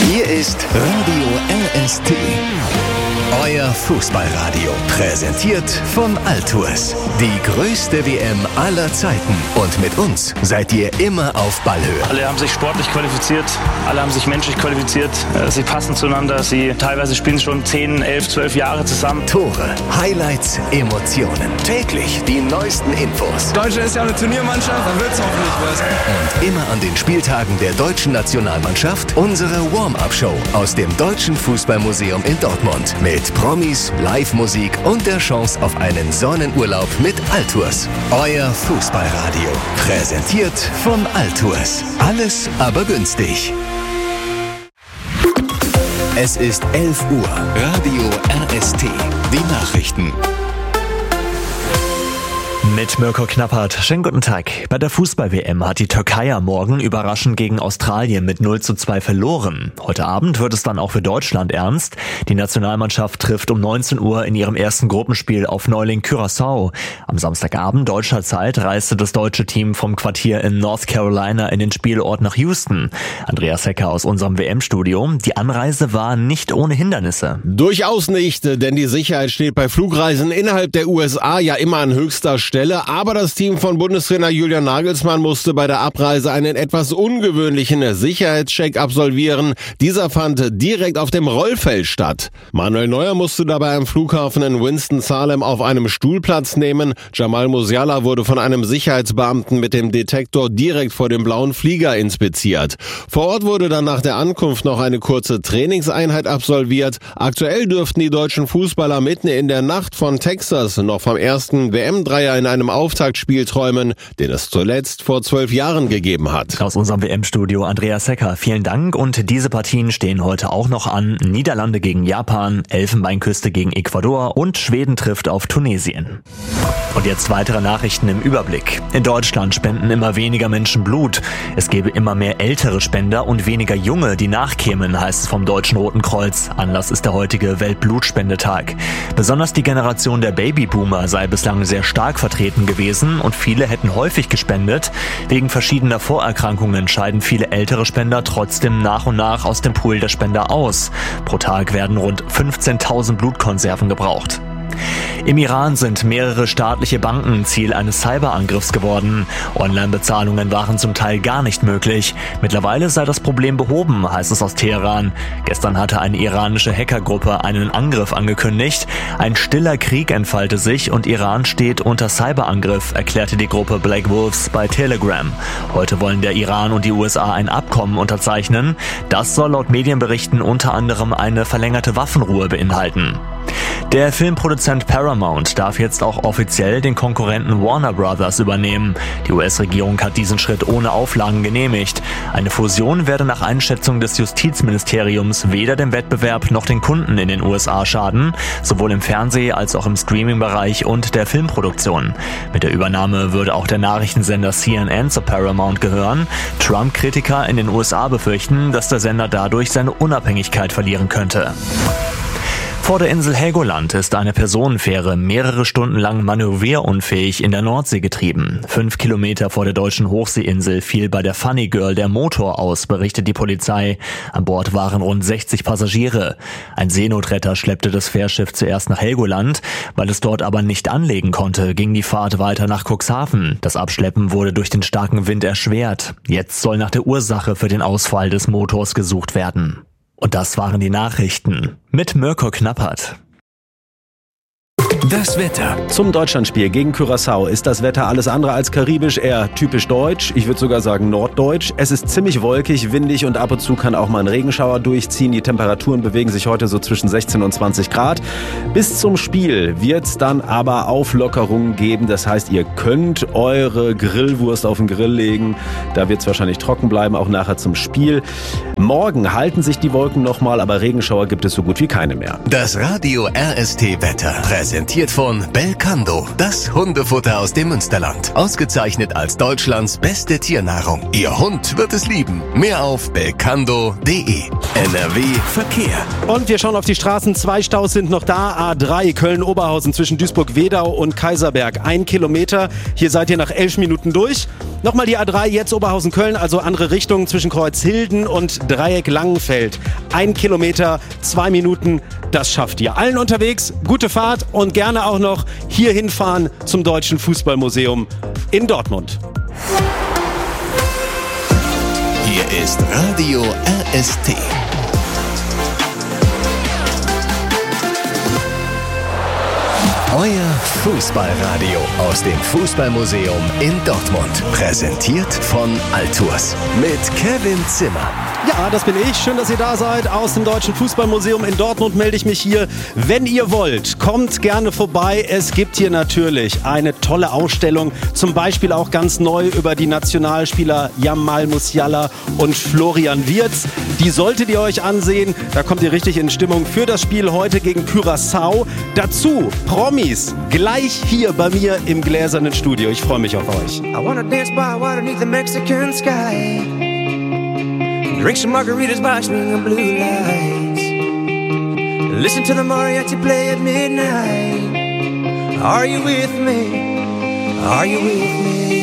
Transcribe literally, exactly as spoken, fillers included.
Hier ist Radio R S T. Euer Fußballradio, präsentiert von Altours. Die größte W M aller Zeiten. Und mit uns seid ihr immer auf Ballhöhe. Alle haben sich sportlich qualifiziert, alle haben sich menschlich qualifiziert. Sie passen zueinander, sie teilweise spielen schon zehn, elf, zwölf Jahre zusammen. Tore, Highlights, Emotionen. Täglich die neuesten Infos. Deutschland ist ja eine Turniermannschaft, dann wird's hoffentlich was. Und immer an den Spieltagen der deutschen Nationalmannschaft unsere Warm-Up-Show aus dem Deutschen Fußballmuseum in Dortmund. Mit Promis, Live-Musik und der Chance auf einen Sonnenurlaub mit Altours. Euer Fußballradio. Präsentiert von Altours. Alles aber günstig. Es ist elf Uhr. Radio R S T. Die Nachrichten. Mit Mirko Knappert. Schönen guten Tag. Bei der Fußball-W M hat die Türkei am Morgen überraschend gegen Australien mit null zu zwei verloren. Heute Abend wird es dann auch für Deutschland ernst. Die Nationalmannschaft trifft um neunzehn Uhr in ihrem ersten Gruppenspiel auf Neuling Curaçao. Am Samstagabend deutscher Zeit reiste das deutsche Team vom Quartier in North Carolina in den Spielort nach Houston. Andreas Hecker aus unserem W M-Studio. Die Anreise war nicht ohne Hindernisse. Durchaus nicht, denn die Sicherheit steht bei Flugreisen innerhalb der U S A ja immer an höchster Stelle. Aber das Team von Bundestrainer Julian Nagelsmann musste bei der Abreise einen etwas ungewöhnlichen Sicherheitscheck absolvieren. Dieser fand direkt auf dem Rollfeld statt. Manuel Neuer musste dabei am Flughafen in Winston-Salem auf einem Stuhl Platz nehmen. Jamal Musiala wurde von einem Sicherheitsbeamten mit dem Detektor direkt vor dem blauen Flieger inspiziert. Vor Ort wurde dann nach der Ankunft noch eine kurze Trainingseinheit absolviert. Aktuell dürften die deutschen Fußballer mitten in der Nacht von Texas noch vom ersten W M-Dreier in einem Auftaktspiel träumen, den es zuletzt vor zwölf Jahren gegeben hat. Aus unserem W M-Studio Andreas Hecker, vielen Dank. Und diese Partien stehen heute auch noch an. Niederlande gegen Japan, Elfenbeinküste gegen Ecuador und Schweden trifft auf Tunesien. Und jetzt weitere Nachrichten im Überblick. In Deutschland spenden immer weniger Menschen Blut. Es gäbe immer mehr ältere Spender und weniger junge, die nachkämen, heißt es vom Deutschen Roten Kreuz. Anlass ist der heutige Weltblutspendetag. Besonders die Generation der Babyboomer sei bislang sehr stark vertreten gewesen und viele hätten häufig gespendet. Wegen verschiedener Vorerkrankungen scheiden viele ältere Spender trotzdem nach und nach aus dem Pool der Spender aus. Pro Tag werden rund fünfzehntausend Blutkonserven gebraucht. Im Iran sind mehrere staatliche Banken Ziel eines Cyberangriffs geworden. Online-Bezahlungen waren zum Teil gar nicht möglich. Mittlerweile sei das Problem behoben, heißt es aus Teheran. Gestern hatte eine iranische Hackergruppe einen Angriff angekündigt. Ein stiller Krieg entfalte sich und Iran steht unter Cyberangriff, erklärte die Gruppe Black Wolves bei Telegram. Heute wollen der Iran und die U S A ein Abkommen unterzeichnen. Das soll laut Medienberichten unter anderem eine verlängerte Waffenruhe beinhalten. Der Filmproduzent Paramount darf jetzt auch offiziell den Konkurrenten Warner Brothers übernehmen. Die U S-Regierung hat diesen Schritt ohne Auflagen genehmigt. Eine Fusion werde nach Einschätzung des Justizministeriums weder dem Wettbewerb noch den Kunden in den U S A schaden, sowohl im Fernseh- als auch im Streaming-Bereich und der Filmproduktion. Mit der Übernahme würde auch der Nachrichtensender C N N zu Paramount gehören. Trump-Kritiker in den U S A befürchten, dass der Sender dadurch seine Unabhängigkeit verlieren könnte. Vor der Insel Helgoland ist eine Personenfähre mehrere Stunden lang manövrierunfähig in der Nordsee getrieben. Fünf Kilometer vor der deutschen Hochseeinsel fiel bei der Funny Girl der Motor aus, berichtet die Polizei. An Bord waren rund sechzig Passagiere. Ein Seenotretter schleppte das Fährschiff zuerst nach Helgoland. Weil es dort aber nicht anlegen konnte, ging die Fahrt weiter nach Cuxhaven. Das Abschleppen wurde durch den starken Wind erschwert. Jetzt soll nach der Ursache für den Ausfall des Motors gesucht werden. Und das waren die Nachrichten mit Mirko Knappert. Das Wetter. Zum Deutschlandspiel gegen Curaçao ist das Wetter alles andere als karibisch, eher typisch deutsch, ich würde sogar sagen norddeutsch. Es ist ziemlich wolkig, windig und ab und zu kann auch mal ein Regenschauer durchziehen. Die Temperaturen bewegen sich heute so zwischen sechzehn und zwanzig Grad. Bis zum Spiel wird es dann aber Auflockerungen geben. Das heißt, ihr könnt eure Grillwurst auf den Grill legen. Da wird es wahrscheinlich trocken bleiben, auch nachher zum Spiel. Morgen halten sich die Wolken nochmal, aber Regenschauer gibt es so gut wie keine mehr. Das Radio R S T-Wetter präsentiert von Belcando, das Hundefutter aus dem Münsterland. Ausgezeichnet als Deutschlands beste Tiernahrung. Ihr Hund wird es lieben. Mehr auf belcando punkt de. N R W Verkehr. Und wir schauen auf die Straßen. Zwei Staus sind noch da. A drei Köln-Oberhausen zwischen Duisburg-Wedau und Kaiserberg. Ein Kilometer. Hier seid ihr nach elf Minuten durch. Nochmal die A drei, jetzt Oberhausen-Köln, also andere Richtung zwischen Kreuzhilden und Dreieck Langenfeld. Ein Kilometer, zwei Minuten, das schafft ihr. Allen unterwegs, gute Fahrt und gerne auch noch hier hinfahren zum Deutschen Fußballmuseum in Dortmund. Hier ist Radio R S T. Euer Fußballradio aus dem Fußballmuseum in Dortmund. Präsentiert von Altours mit Kevin Zimmer. Ja, das bin ich. Schön, dass ihr da seid. Aus dem Deutschen Fußballmuseum in Dortmund melde ich mich hier. Wenn ihr wollt, kommt gerne vorbei. Es gibt hier natürlich eine tolle Ausstellung. Zum Beispiel auch ganz neu über die Nationalspieler Jamal Musiala und Florian Wirtz. Die solltet ihr euch ansehen. Da kommt ihr richtig in Stimmung für das Spiel heute gegen Curaçao. Dazu Promis gleich hier bei mir im gläsernen Studio. Ich freue mich auf euch. I wanna dance by water beneath the Mexican sky. Drink some margaritas by string blue lights. Listen to the mariachi play at midnight. Are you with me? Are you with me?